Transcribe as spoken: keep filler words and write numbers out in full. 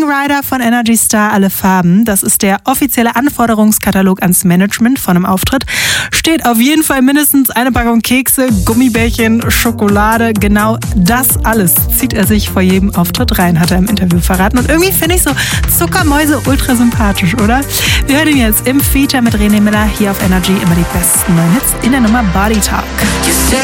Rider von Energy Star Alle Farben. Das ist der offizielle Anforderungskatalog ans Management von einem Auftritt. Steht auf jeden Fall mindestens eine Packung Kekse, Gummibärchen, Schokolade. Genau das alles zieht er sich vor jedem Auftritt rein, hat er im Interview verraten. Und irgendwie finde ich so Zuckermäuse ultra sympathisch, oder? Wir hören ihn jetzt im Feature mit René Miller hier auf Energy. Immer die besten neuen Hits in der Nummer Body Talk. You say